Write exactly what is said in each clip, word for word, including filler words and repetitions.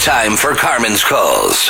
Time for Carmen's Calls.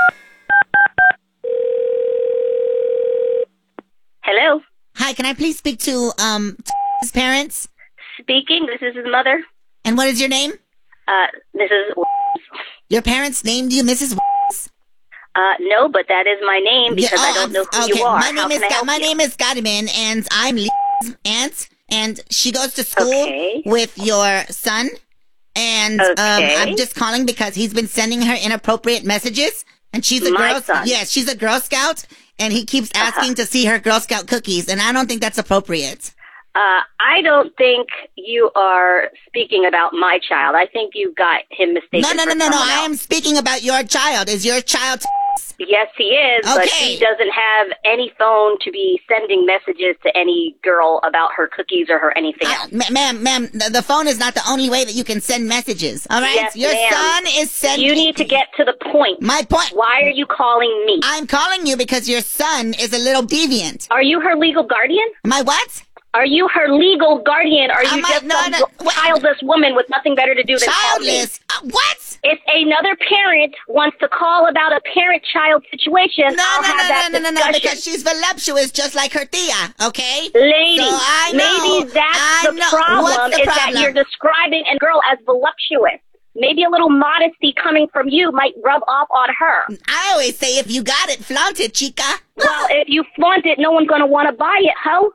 Hello. Hi, can I please speak to um his parents? Speaking. This is his mother. And what is your name? Uh, Missus Your parents named you Missus Uh, no, but that is my name because Yeah, oh, I don't know who okay. you are. My name How is can I Ga- help my you? name is Gadiman, and I'm Lee's aunt, and she goes to school Okay. with your son. And um, Okay. I'm just calling because he's been sending her inappropriate messages, and she's a My girl. son. Yes, she's a Girl Scout, and he keeps asking to see her Girl Scout cookies, and I don't think that's appropriate. Uh, I don't think you are speaking about my child. I think you got him mistaken. No, no, no, for no, no. someone I else. am speaking about your child. Is your child? Yes, he is, but Okay. he doesn't have any phone to be sending messages to any girl about her cookies or her anything I, else. ma- ma'am, ma'am, the, the phone is not the only way that you can send messages. All right, Yes, your ma'am. son is sending. You need to get to the point. My point. Why are you calling me? I'm calling you because your son is a little deviant. Are you her legal guardian? My what? Are you her legal guardian? Are you I'm just not- no, some no, what? childless woman with nothing better to do than call me? Childless. Uh, what? If another parent wants to call about a parent-child situation, No, I'll no, have no, that no, no, no, no, discussion. because she's voluptuous just like her tia, okay? Lady, So I know, maybe that's I the know. problem, What's the is that problem? you're describing a girl as voluptuous. Maybe a little modesty coming from you might rub off on her. I always say if you got it, flaunt it, chica. Well, if you flaunt it, no one's going to want to buy it, ho.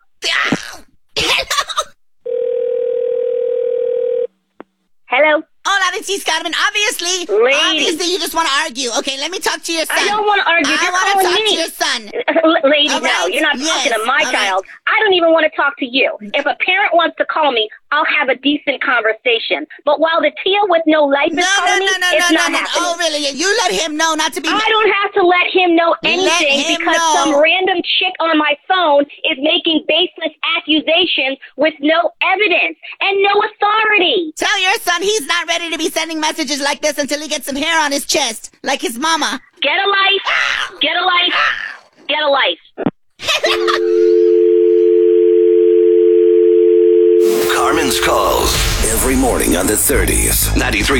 Hello? Hola, this is Carmen. Obviously, Lady. obviously you just want to argue. Okay, let me talk to your son. I don't want to argue. I You're want to calling talk me. to your son. L- Lady, All no, right? you're not Yes, talking to my all right. child. I don't even want to talk to you. If a parent wants to call me, I'll have a decent conversation. But while the tia with no life No, is no, calling no, me, no, it's no, not no, no. happening. Oh, really? You let him know not to be. I don't have to let him know Let anything him because know. some random chick on my phone is making baseless accusations with no evidence and no authority. Tell your son he's not ready to be sending messages like this until he gets some hair on his chest, like his mama. Get a life. Get a life. Get a life. Carmen's Calls. Every morning on the thirties. ninety-three